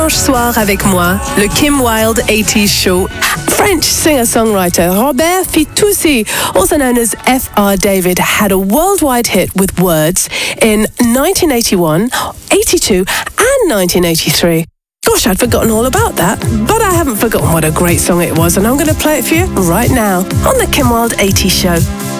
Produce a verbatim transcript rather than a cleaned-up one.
Dimanche soir avec moi, le Kim Wilde eighties Show. French singer-songwriter Robert Fitoussi, also known as F R David, had a worldwide hit with Words in nineteen eighty-one, eighty-two and nineteen eighty-three. Gosh, I'd forgotten all about that, but I haven't forgotten what a great song it was, and I'm going to play it for you right now on the Kim Wilde eighties Show.